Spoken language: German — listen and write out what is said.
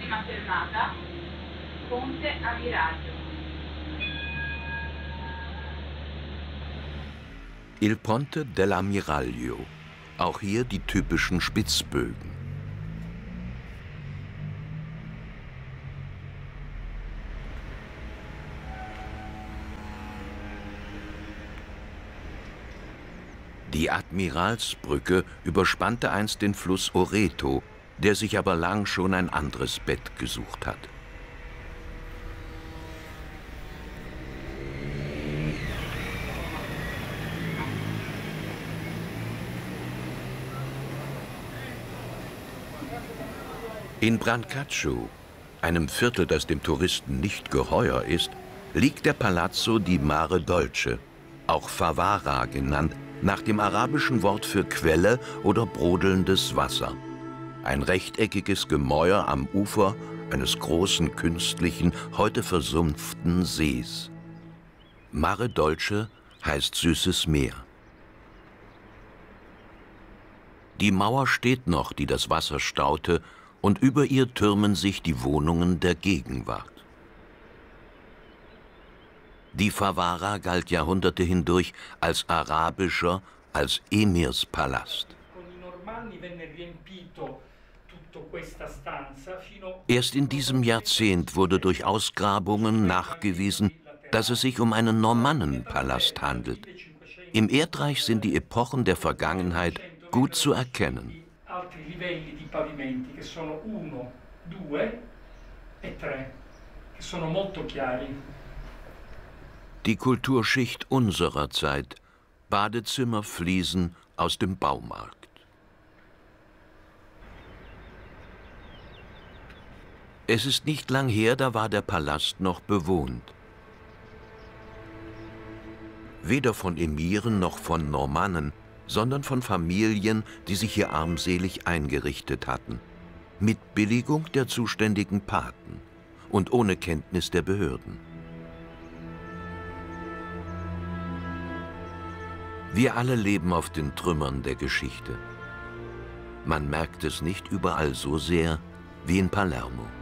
Prossima fermata, Ponte Ammiraglio. Il Ponte dell'Ammiraglio. Auch hier die typischen Spitzbögen. Die Admiralsbrücke überspannte einst den Fluss Oreto, der sich aber lang schon ein anderes Bett gesucht hat. In Brancaccio, einem Viertel, das dem Touristen nicht geheuer ist, liegt der Palazzo di Mare Dolce, auch Favara genannt, nach dem arabischen Wort für Quelle oder brodelndes Wasser. Ein rechteckiges Gemäuer am Ufer eines großen, künstlichen, heute versumpften Sees. Mare Dolce heißt süßes Meer. Die Mauer steht noch, die das Wasser staute, und über ihr türmen sich die Wohnungen der Gegenwart. Die Favara galt Jahrhunderte hindurch als arabischer, als Emirspalast. Erst in diesem Jahrzehnt wurde durch Ausgrabungen nachgewiesen, dass es sich um einen Normannenpalast handelt. Im Erdreich sind die Epochen der Vergangenheit gut zu erkennen. Die Kulturschicht unserer Zeit, Badezimmerfliesen aus dem Baumarkt. Es ist nicht lang her, da war der Palast noch bewohnt. Weder von Emiren noch von Normannen, sondern von Familien, die sich hier armselig eingerichtet hatten, mit Billigung der zuständigen Paten und ohne Kenntnis der Behörden. Wir alle leben auf den Trümmern der Geschichte. Man merkt es nicht überall so sehr wie in Palermo.